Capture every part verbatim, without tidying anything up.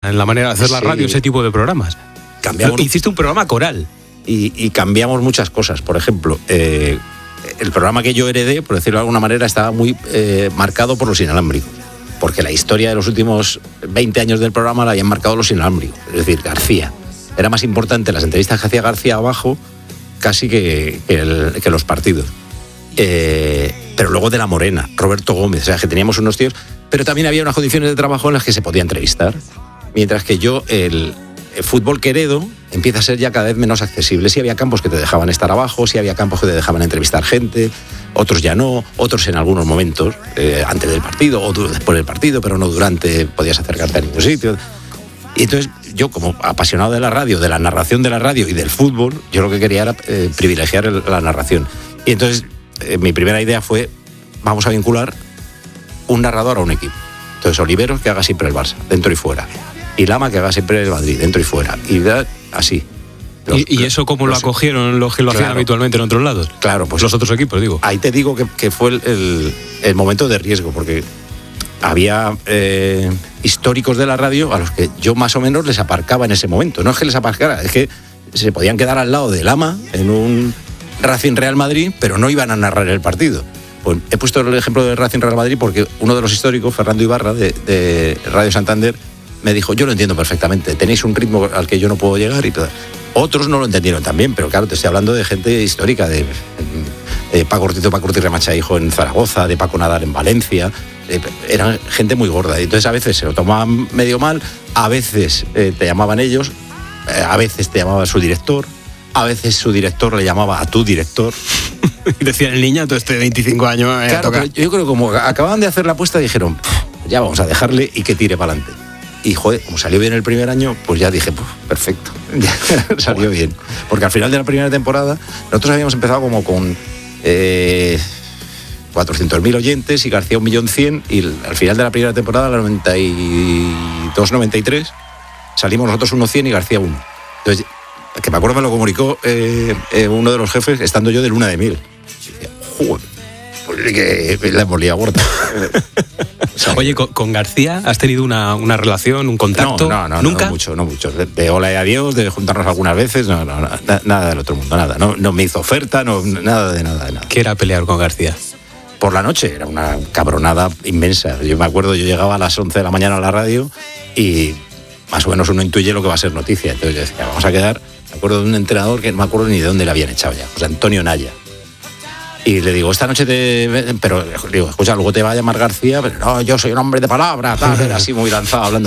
en la manera de hacer la Sí. radio, ese tipo de programas. Cambiamos, Hiciste un programa coral. y, y cambiamos muchas cosas. Por ejemplo, eh, el programa que yo heredé, por decirlo de alguna manera, estaba muy eh, marcado por los inalámbricos. Porque la historia de los últimos veinte años del programa la habían marcado los inalámbricos. Es decir, García. Era más importante las entrevistas que hacía García abajo casi que, que, el, que los partidos. Eh, pero luego de la Morena, Roberto Gómez, o sea, que teníamos unos tíos, pero también había unas condiciones de trabajo en las que se podía entrevistar. Mientras que yo, el, el fútbol que heredo empieza a ser ya cada vez menos accesible. Sí había campos que te dejaban estar abajo, sí había campos que te dejaban entrevistar gente, otros ya no, otros en algunos momentos, eh, antes del partido o después del partido, pero no durante, podías acercarte a ningún sitio. Y entonces yo, como apasionado de la radio, de la narración de la radio y del fútbol, yo lo que quería era eh, privilegiar el, la narración. Y entonces eh, mi primera idea fue, vamos a vincular un narrador a un equipo. Entonces Oliveros, que haga siempre el Barça, dentro y fuera. Y Lama, que haga siempre el Madrid, dentro y fuera. Y da, así. Los, ¿Y, ¿Y eso cómo lo acogieron los que lo hacían claro. habitualmente en otros lados? Claro, pues Los otros equipos, digo. ahí te digo que, que fue el, el, el momento de riesgo, porque había eh, históricos de la radio a los que yo más o menos les aparcaba en ese momento. No es que les aparcara, es que se podían quedar al lado de Lama en un Racing Real Madrid, pero no iban a narrar el partido. Pues he puesto el ejemplo del Racing Real Madrid porque uno de los históricos, Fernando Ibarra, de, de Radio Santander, me dijo, yo lo entiendo perfectamente, tenéis un ritmo al que yo no puedo llegar y todo. Otros no lo entendieron también, pero claro, te estoy hablando de gente histórica, de, de Paco Ortiz, Paco Ortiz Remacha, hijo en Zaragoza, de Paco Nadal en Valencia, eh, eran gente muy gorda. Y entonces a veces se lo tomaban medio mal, a veces eh, te llamaban ellos, eh, a veces te llamaba su director, a veces su director le llamaba a tu director. Y decían, el niñato este de veinticinco años... Eh, Claro, pero yo creo que como acababan de hacer la apuesta, dijeron, ya vamos a dejarle y que tire para adelante. Y joder, como salió bien el primer año, pues ya dije, perfecto, ya salió bien. Porque al final de la primera temporada, nosotros habíamos empezado como con eh, cuatrocientos mil oyentes y García un millón cien, y al final de la primera temporada, la noventa y dos noventa y tres, salimos nosotros uno cien y García uno. Entonces, que me acuerdo me lo comunicó eh, eh, uno de los jefes, estando yo de luna de miel. Y decía, joder, pues que la hemos liado gorda. O sea, Oye, ¿con, con García has tenido una, una relación, un contacto? No, no, no, ¿Nunca? no mucho, no mucho. De, de hola y adiós, de juntarnos algunas veces, no, no, na, nada del otro mundo, nada. No, no me hizo oferta, no, nada de nada, de nada. ¿Qué era pelear con García? Por la noche era una cabronada inmensa. Yo me acuerdo, yo llegaba a las once de la mañana a la radio y más o menos uno intuye lo que va a ser noticia. Entonces yo decía, vamos a quedar. Me acuerdo de un entrenador que no me acuerdo ni de dónde le habían echado ya, José Antonio Naya. Y le digo, esta noche te... Pero digo, escucha, luego te va a llamar García, pero no, yo soy un hombre de palabra, tal, era así muy lanzado, hablando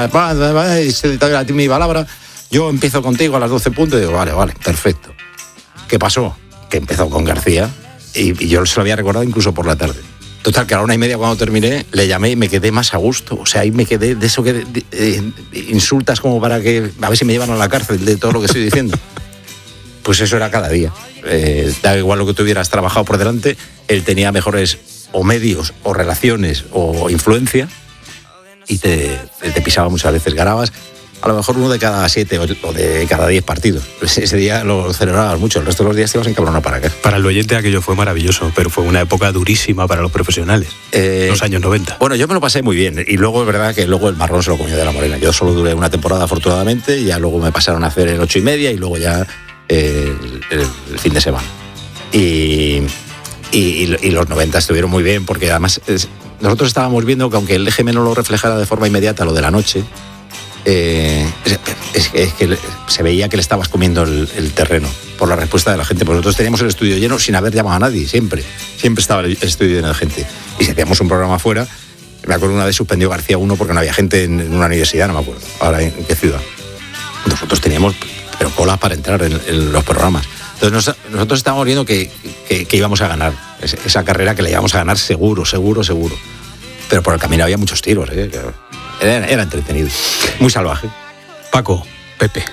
de mi palabra. Yo empiezo contigo a las doce puntos y digo, vale, vale, perfecto. ¿Qué pasó? Que empezó con García y, y yo se lo había recordado incluso por la tarde. Total, que a la una y media cuando terminé, le llamé y me quedé más a gusto. O sea, ahí me quedé de eso que de, de, de, insultas como para que a ver si me llevan a la cárcel de todo lo que estoy diciendo. Pues eso era cada día. Eh, da igual lo que tuvieras trabajado por delante, él tenía mejores o medios o relaciones o influencia y te, te pisaba muchas veces. Ganabas a lo mejor uno de cada siete o de cada diez partidos. Ese día lo celebrabas mucho, el resto de los días te ibas encabronado para acá. Para el oyente aquello fue maravilloso, pero fue una época durísima para los profesionales, Eh, los años noventa. Bueno, yo me lo pasé muy bien y luego es verdad que luego el marrón se lo comió de la Morena. Yo solo duré una temporada afortunadamente y ya luego me pasaron a hacer el ocho y media y luego ya eh, el, el fin de semana. Y, y, y los noventa estuvieron muy bien porque además es, nosotros estábamos viendo que aunque el E G M no lo reflejara de forma inmediata lo de la noche, Eh, es, es, es que se veía que le estabas comiendo el, el terreno por la respuesta de la gente. Pues nosotros teníamos el estudio lleno sin haber llamado a nadie, siempre. Siempre estaba el estudio lleno de gente. Y si hacíamos un programa fuera, me acuerdo una vez suspendió García uno porque no había gente en, en una universidad, no me acuerdo ahora en, en qué ciudad. Nosotros teníamos, pero colas para entrar en, en los programas. Entonces nos, nosotros estábamos viendo que, que, que íbamos a ganar esa carrera, que la íbamos a ganar seguro, seguro, seguro. Pero por el camino había muchos tiros, ¿eh? Era, era entretenido, muy salvaje. Paco, Pepe,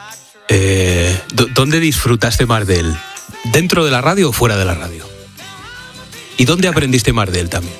eh, ¿dónde disfrutaste más de él? ¿Dentro de la radio o fuera de la radio? ¿Y dónde aprendiste más de él también?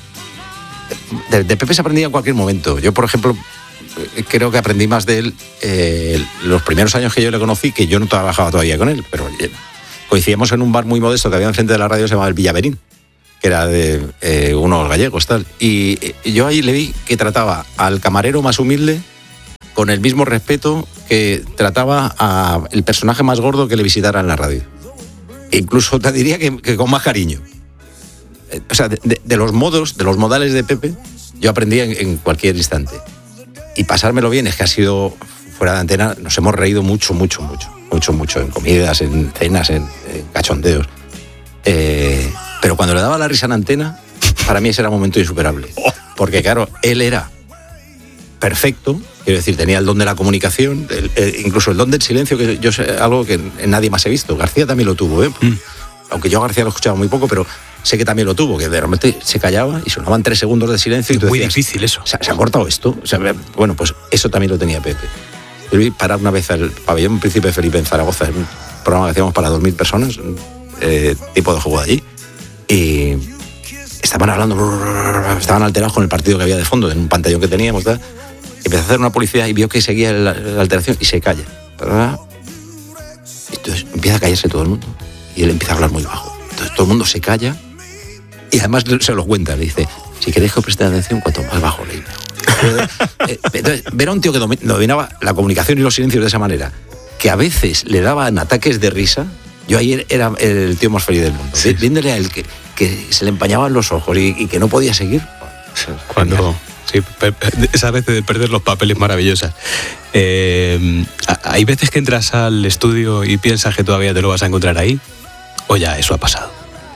De, de Pepe se aprendía en cualquier momento. Yo, por ejemplo, creo que aprendí más de él eh, los primeros años que yo le conocí, que yo no trabajaba todavía con él, pero eh, coincidíamos en un bar muy modesto que había enfrente de la radio, se llamaba el Villaverín, que era de eh, unos gallegos, tal. Y, y yo ahí le vi que trataba al camarero más humilde con el mismo respeto que trataba al personaje más gordo que le visitara en la radio. E incluso te diría que, que con más cariño. O sea, de, de, de los modos, de los modales de Pepe, yo aprendía en, en cualquier instante. Y pasármelo bien, es que ha sido, fuera de antena, nos hemos reído mucho, mucho, mucho. Mucho, mucho, en comidas, en cenas, en, en cachondeos. Eh, pero cuando le daba la risa en antena, para mí ese era un momento insuperable. Porque claro, él era perfecto, quiero decir, tenía el don de la comunicación, el, el, incluso el don del silencio, que yo sé, algo que nadie más he visto. García también lo tuvo, ¿eh? Mm. Aunque yo a García lo escuchaba muy poco, pero sé que también lo tuvo, que de repente se callaba y sonaban tres segundos de silencio. Es y tú muy decías, difícil eso. ¿Se, ¿Se ha cortado esto? O sea, bueno, pues eso también lo tenía Pepe. Yo vi parar una vez al pabellón Príncipe Felipe en Zaragoza, en un programa que hacíamos para dos mil personas, eh, tipo de juego de allí, y estaban hablando, estaban alterados con el partido que había de fondo, en un pantallón que teníamos, ¿verdad? Empezó a hacer una publicidad y vio que seguía la, la alteración y se calla. ¿Verdad? Entonces empieza a callarse todo el mundo y él empieza a hablar muy bajo. Entonces todo el mundo se calla y además se lo cuenta, le dice, si queréis que prestéis atención, cuanto más bajo leí mejor. Entonces, ver a un tío que dominaba la comunicación y los silencios de esa manera, que a veces le daban ataques de risa, yo ayer era el tío más feliz del mundo. Sí. Viéndole a él que, que se le empañaban los ojos y, y que no podía seguir. Cuando, sí, esa vez de perder los papeles maravillosas. Eh, ¿Hay veces que entras al estudio y piensas que todavía te lo vas a encontrar ahí? ¿O ya eso ha pasado?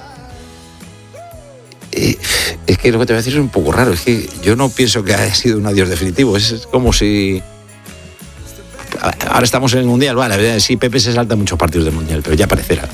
Eh, es que lo que te voy a decir es un poco raro. Es que yo no pienso que haya sido un adiós definitivo. Es como si... Ahora estamos en el Mundial, vale, sí, Pepe se salta muchos partidos del Mundial, pero ya aparecerá.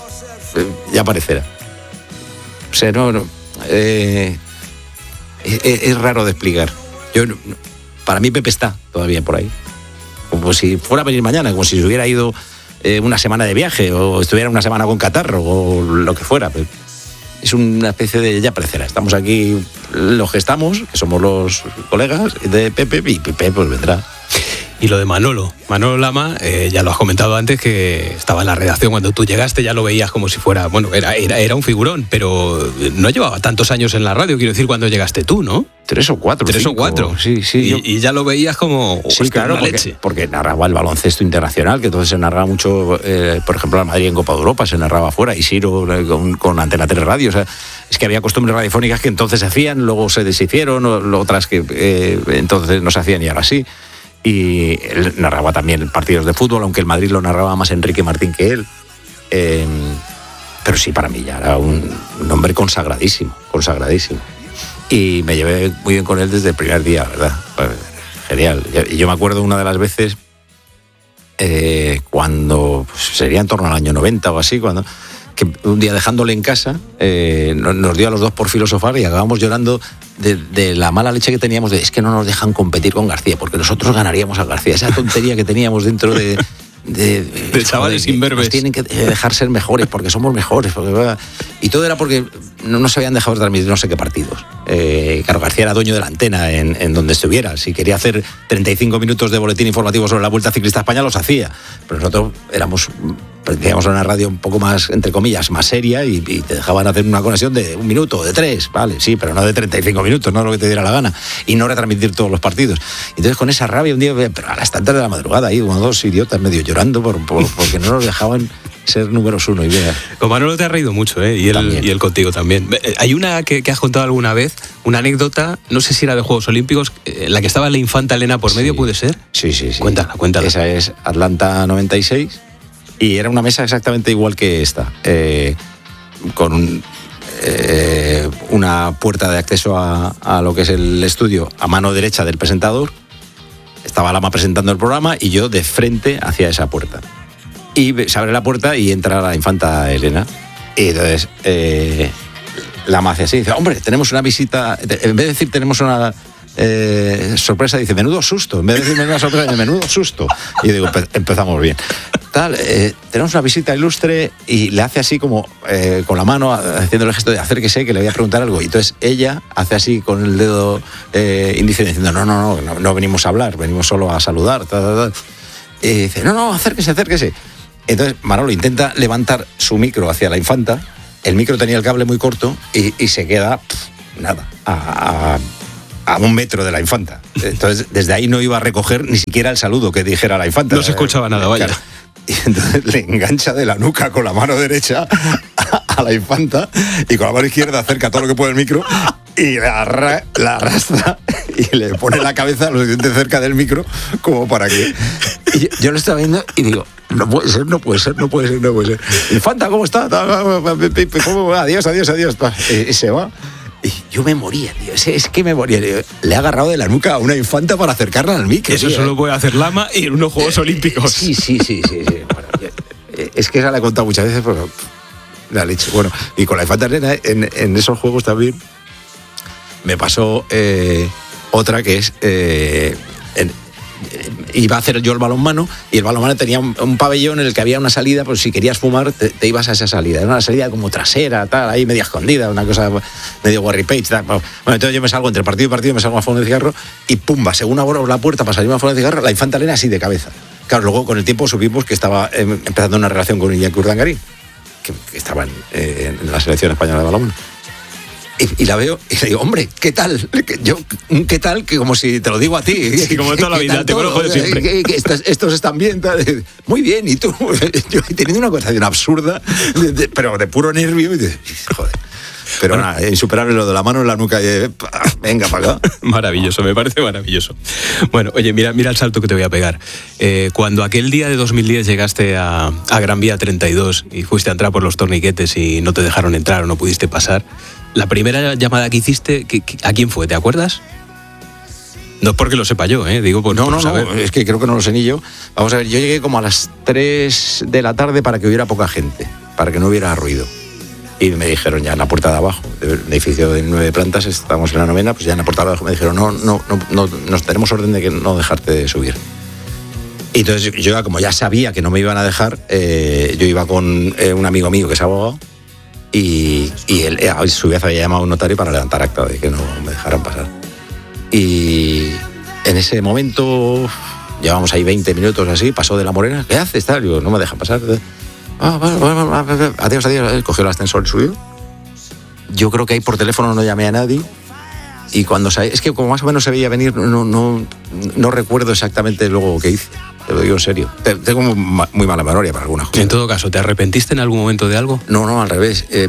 Ya aparecerá. O sea, no... no eh, es, es raro de explicar. Yo, para mí Pepe está todavía por ahí. Como si fuera a venir mañana, como si se hubiera ido eh, una semana de viaje o estuviera una semana con catarro o lo que fuera. Pero es una especie de ya aparecerá. Estamos aquí los que estamos, que somos los colegas de Pepe, y Pepe pues vendrá. Y lo de Manolo, Manolo Lama, eh, ya lo has comentado antes, que estaba en la redacción cuando tú llegaste, ya lo veías como si fuera, bueno, era, era, era un figurón, pero no llevaba tantos años en la radio, quiero decir, cuando llegaste tú, ¿no? Tres o cuatro. Tres cinco. o cuatro. Sí, sí. Y, yo... y ya lo veías como... Sí, claro, porque, leche. porque narraba el baloncesto internacional, que entonces se narraba mucho, eh, por ejemplo, la Madrid en Copa de Europa, se narraba afuera, y Siro con, con Antena tres Radio, o sea, es que había costumbres radiofónicas que entonces se hacían, luego se deshicieron, o, otras que eh, entonces no se hacían y ahora sí. Y él narraba también partidos de fútbol, aunque el Madrid lo narraba más Enrique Martín que él. Eh, pero sí, para mí ya era un, un hombre consagradísimo, consagradísimo. Y me llevé muy bien con él desde el primer día, ¿verdad? Pues, genial. Y yo me acuerdo una de las veces, eh, cuando pues, sería en torno al año noventa o así, cuando... que un día dejándole en casa eh, nos dio a los dos por filosofar y acabamos llorando de, de la mala leche que teníamos de es que no nos dejan competir con García porque nosotros ganaríamos a García, esa tontería que teníamos dentro de de, de, de chavales imberbes, tienen que dejar ser mejores porque somos mejores porque, y todo era porque no nos habían dejado transmitir no sé qué partidos. Eh, claro, García era dueño de la antena en, en donde estuviera, si quería hacer treinta y cinco minutos de boletín informativo sobre la Vuelta Ciclista a España los hacía, pero nosotros éramos teníamos una radio un poco más, entre comillas, más seria y, y te dejaban hacer una conexión de un minuto, de tres, vale, sí, pero no de treinta y cinco minutos, no lo que te diera la gana, y no retransmitir todos los partidos. Entonces con esa rabia un día, pero a las tantas de la madrugada, ahí uno dos idiotas medio llorando por, por, porque no nos dejaban ser números uno. Y vea. Con Manolo te has reído mucho, ¿eh? Y él, y él contigo también. Hay una que, que has contado alguna vez, una anécdota, no sé si era de Juegos Olímpicos, en la que estaba la infanta Elena por medio, sí. ¿Puede ser? Sí, sí, sí. Cuéntala, cuéntala. Esa es Atlanta noventa y seis y era una mesa exactamente igual que esta, eh, con un, eh, una puerta de acceso a, a lo que es el estudio a mano derecha del presentador. Estaba Lama presentando el programa y yo de frente hacia esa puerta. Y se abre la puerta y entra la infanta Elena. Y entonces eh, Lama hace así, dice, hombre, tenemos una visita, en vez de decir tenemos una eh, sorpresa, dice, menudo susto. En vez de decir menuda sorpresa, dice, menudo susto. Y yo digo, empezamos bien. Tal, eh, tenemos una visita ilustre y le hace así como eh, con la mano, haciendo el gesto de acérquese, que le voy a preguntar algo. Y entonces ella hace así con el dedo eh, índice diciendo, no, no, no, no, no venimos a hablar, venimos solo a saludar. Tal, tal, tal. Y dice, no, no, acérquese, acérquese. Entonces Manolo intenta levantar su micro hacia la infanta, el micro tenía el cable muy corto y, y se queda, pff, nada, a, a a un metro de la infanta. Entonces, desde ahí no iba a recoger ni siquiera el saludo que dijera la infanta. No se escuchaba nada, vaya. Claro. Y entonces le engancha de la nuca con la mano derecha a, a la infanta y con la mano izquierda acerca todo lo que puede el micro y la, arra, la arrastra y le pone la cabeza lo suficiente cerca del micro como para que... Y yo, yo lo estaba viendo y digo, no puede ser, no puede ser, no puede ser, no puede ser. Infanta, ¿cómo está? Adiós, adiós, adiós. Y se va. Y yo me moría, tío. Es, es que me moría. Tío. Le ha agarrado de la nuca a una infanta para acercarla al micro. Eso tío, solo ¿eh? puede hacer Lama y en unos Juegos Olímpicos. Sí, sí, sí, sí. sí. Bueno, es que esa la he contado muchas veces, pero la leche. Bueno, y con la infanta Elena, en, en esos juegos también me pasó eh, otra que es... Eh, en, iba a hacer yo el balonmano y el balonmano tenía un, un pabellón en el que había una salida, pues si querías fumar te, te ibas a esa salida, era una salida como trasera, tal, ahí media escondida, una cosa medio Warry Page, tal. Bueno, entonces yo me salgo entre partido y partido, me salgo a fumar un cigarro y pumba, según abro la puerta para salirme a fumar un cigarro, la infanta Elena así de cabeza. Claro, luego con el tiempo supimos que estaba eh, empezando una relación con Iñaki Urdangarín, que, que estaba en, eh, en la selección española de balonmano. Y, y la veo y le digo, hombre, ¿qué tal? Yo, ¿qué tal? Que como si te lo digo a ti. Sí, como toda la vida, te conozco de siempre. Que, que estos, estos están bien, tal. Muy bien, y tú, yo teniendo una conversación absurda, de, de, pero de puro nervio, y de, joder. Pero bueno, nada, insuperable lo de la mano en la nuca, y, venga para acá. Maravilloso, me parece maravilloso. Bueno, oye, mira, mira el salto que te voy a pegar. Eh, cuando aquel día de dos mil diez llegaste a, a Gran Vía treinta y dos y fuiste a entrar por los torniquetes y no te dejaron entrar o no pudiste pasar, la primera llamada que hiciste, ¿a quién fue? ¿Te acuerdas? No es porque lo sepa yo, ¿eh? Digo por, no, por no, saber. no, es que creo que no lo sé ni yo. Vamos a ver, yo llegué como a las tres de la tarde para que hubiera poca gente, para que no hubiera ruido. Y me dijeron ya en la puerta de abajo, de un edificio de nueve plantas, estábamos en la novena, pues ya en la puerta de abajo me dijeron, no, no, no, no nos tenemos orden de que no dejarte subir. Y entonces yo, como ya sabía que no me iban a dejar, eh, yo iba con eh, un amigo mío que es abogado, y, y él a su vez había llamado a un notario para levantar acta de que no me dejaran pasar. Y en ese momento, llevamos ahí veinte minutos así, pasó de la Morena, ¿qué haces? Tal? Yo, no me dejan pasar. Ah, bueno, bueno, bueno, adiós, adiós. Cogió el ascensor y subió. Yo creo que ahí por teléfono no llamé a nadie. Y cuando salí, es que como más o menos se veía venir, no, no, no recuerdo exactamente luego qué hice. Te lo digo en serio. Tengo muy mala memoria para algunas cosas. En todo caso, ¿te arrepentiste en algún momento de algo? No, no, al revés. Eh,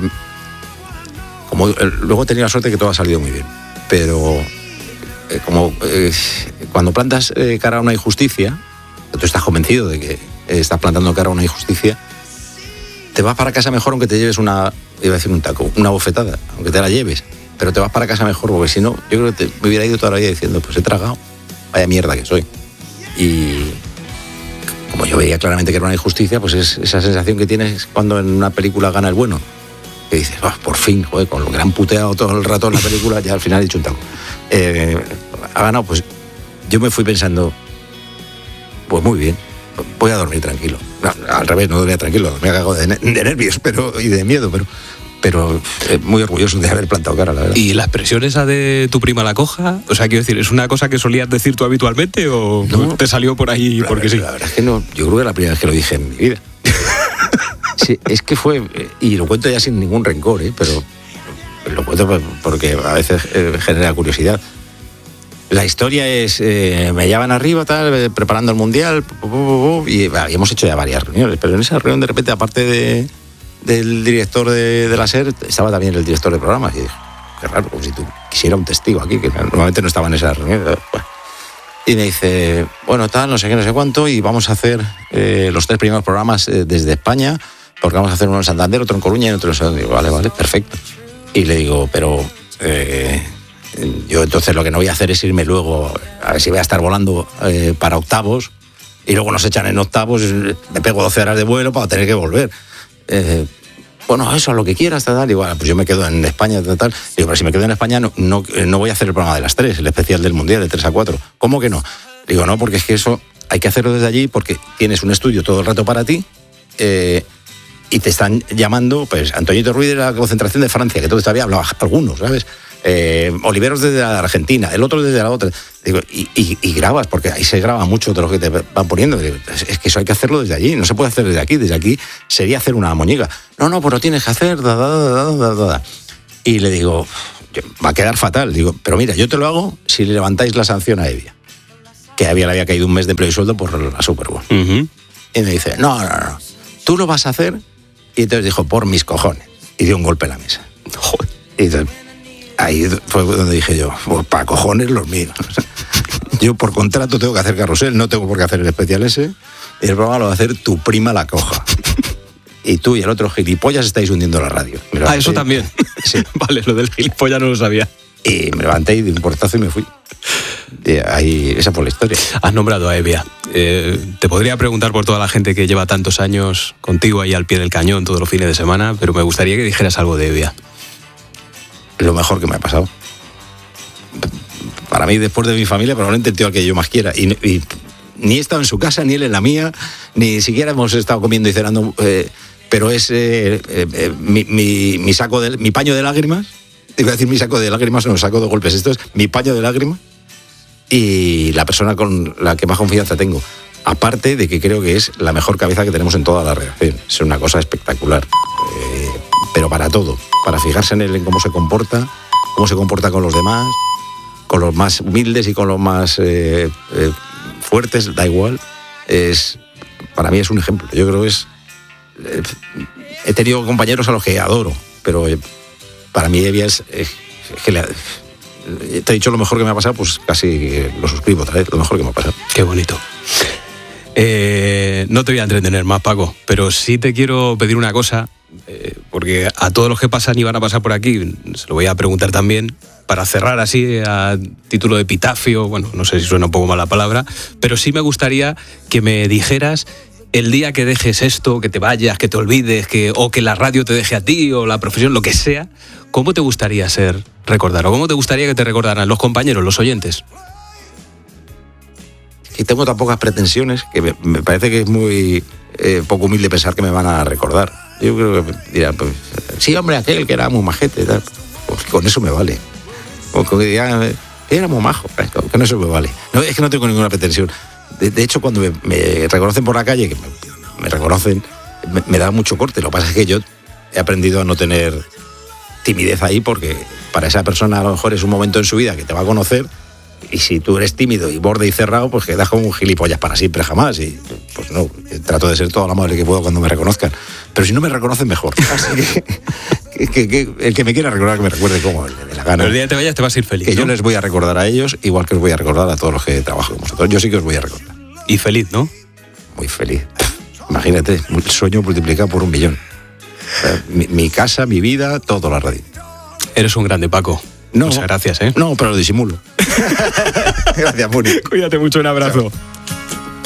como, eh, luego he tenido la suerte que todo ha salido muy bien. Pero eh, como eh, cuando plantas eh, cara a una injusticia, tú estás convencido de que eh, estás plantando cara a una injusticia, te vas para casa mejor aunque te lleves una, iba a decir un taco, una bofetada, aunque te la lleves, pero te vas para casa mejor, porque si no, yo creo que te, me hubiera ido toda la vida diciendo, pues he tragado, vaya mierda que soy. Y como yo veía claramente que era una injusticia, pues es esa sensación que tienes cuando en una película gana el bueno, que dices, oh, por fin, joder, con lo que le han puteado todo el rato en la película, ya al final he dicho un taco. Eh, ha ganado, pues yo me fui pensando, pues muy bien, voy a dormir tranquilo. No, al revés, no dormía tranquilo, dormía cagado de, de nervios pero, y de miedo, pero, pero eh, muy orgulloso de haber plantado cara, la verdad. ¿Y la expresión esa de tu prima la coja? O sea, quiero decir, ¿es una cosa que solías decir tú habitualmente o no, te salió por ahí la porque verdad, sí? La verdad es que no, yo creo que es la primera vez que lo dije en mi vida. Sí, es que fue, y lo cuento ya sin ningún rencor, ¿eh? Pero lo cuento porque a veces eh, genera curiosidad. La historia es, eh, me llevan arriba, tal, eh, preparando el Mundial, pu, pu, pu, pu, y habíamos hecho ya varias reuniones, pero en esa reunión de repente, aparte de, del director de, de la SER, estaba también el director de programas, y dije, qué raro, como si tú quisiera un testigo aquí, que normalmente no estaba en esa reunión. Bueno. Y me dice, bueno, tal, no sé qué, no sé cuánto, y vamos a hacer eh, los tres primeros programas eh, desde España, porque vamos a hacer uno en Santander, otro en Coruña y otro en Santander. Digo, vale, vale, perfecto. Y le digo, pero... Eh, yo entonces lo que no voy a hacer es irme luego, a ver si voy a estar volando eh, para octavos y luego nos echan en octavos, me pego doce horas de vuelo para tener que volver. Eh, bueno, eso, a lo que quieras, tal, tal. Y bueno, pues yo me quedo en España, tal, tal. Digo, pero si me quedo en España no, no, no voy a hacer el programa de las tres, el especial del Mundial, de tres a cuatro. ¿Cómo que no? Digo, no, porque es que eso hay que hacerlo desde allí porque tienes un estudio todo el rato para ti eh, y te están llamando, pues, Antoñito Ruiz de la concentración de Francia, que entonces todavía hablaba algunos, ¿sabes? Eh, Oliveros desde la Argentina, el otro desde la otra. Digo, y, y, y grabas, porque ahí se graba mucho de lo que te van poniendo. Digo, es que eso hay que hacerlo desde allí, no se puede hacer desde aquí. Desde aquí sería hacer una moñiga. No, no, pues lo tienes que hacer. Da, da, da, da, da. Y le digo, va a quedar fatal. Digo, pero mira, yo te lo hago si le levantáis la sanción a Evia. Que a Evia le había caído un mes de empleo y sueldo por la Super Bowl. Uh-huh. Y me dice, no, no, no, tú lo vas a hacer. Y entonces dijo, por mis cojones. Y dio un golpe en la mesa. Joder. Y entonces, ahí fue donde dije yo, pues para cojones los míos. Yo por contrato tengo que hacer carrusel, no tengo por qué hacer el especial ese. Y el programa lo va a hacer tu prima la coja. Y tú y el otro gilipollas estáis hundiendo la radio. Me levanté, ah, eso también. Sí. Vale, lo del gilipollas no lo sabía. Y me levanté y de un portazo y me fui. Y ahí, esa fue la historia. Has nombrado a Evia. Eh, te podría preguntar por toda la gente que lleva tantos años contigo ahí al pie del cañón todos los fines de semana, pero me gustaría que dijeras algo de Evia. Lo mejor que me ha pasado. Para mí, después de mi familia, probablemente el tío al que yo más quiera. Y, y ni he estado en su casa, ni él en la mía, ni siquiera hemos estado comiendo y cenando, eh, pero es eh, eh, mi, mi, mi saco de, mi paño de lágrimas. Iba a decir mi saco de lágrimas, no, saco de golpes. Esto es mi paño de lágrimas y la persona con la que más confianza tengo. Aparte de que creo que es la mejor cabeza que tenemos en toda la redacción. Es una cosa espectacular. Eh, pero para todo. Para fijarse en él, en cómo se comporta, cómo se comporta con los demás, con los más humildes y con los más eh, eh, fuertes, da igual. Es, para mí es un ejemplo. Yo creo que es... Eh, he tenido compañeros a los que adoro, pero... Eh, para mí Evia es, es, es que le, te he dicho lo mejor que me ha pasado, pues casi lo suscribo otra vez, lo mejor que me ha pasado. Qué bonito. Eh, no te voy a entretener más, Paco, pero sí te quiero pedir una cosa, eh, porque a todos los que pasan y van a pasar por aquí, se lo voy a preguntar también, para cerrar así a título de epitafio, bueno, no sé si suena un poco mal la palabra, pero sí me gustaría que me dijeras el día que dejes esto, que te vayas, que te olvides, que, o que la radio te deje a ti, o la profesión, lo que sea, ¿cómo te gustaría ser recordado? ¿Cómo te gustaría que te recordaran los compañeros, los oyentes? Y tengo tan pocas pretensiones que me, me parece que es muy eh, poco humilde pensar que me van a recordar. Yo creo que dirán, pues, sí, hombre, aquel que era muy majete, tal. Pues con eso me vale. O que digan, era muy majo, con eso me vale. No, es que no tengo ninguna pretensión. De, de hecho, cuando me, me reconocen por la calle, que me, me reconocen, me, me da mucho corte. Lo que pasa es que yo he aprendido a no tener timidez ahí, porque para esa persona a lo mejor es un momento en su vida que te va a conocer, y si tú eres tímido y borde y cerrado, pues quedas como un gilipollas para siempre jamás. Y pues no, trato de ser todo lo amable que puedo cuando me reconozcan. Pero si no me reconocen, mejor. Así que, que, que el que me quiera recordar, que me recuerde como le dé la gana. Pero el día que te vayas te vas a ir feliz, Que ¿no? Yo les voy a recordar a ellos, igual que os voy a recordar a todos los que trabajo con vosotros. Yo sí que os voy a recordar. Y feliz, ¿no? Muy feliz. Imagínate, el sueño multiplicado por un millón. O sea, mi, mi casa, mi vida, todo la radio. Eres un grande, Paco. No, Muchas gracias, ¿eh? No, pero lo disimulo. Gracias, Muni. Cuídate mucho, un abrazo. Chao.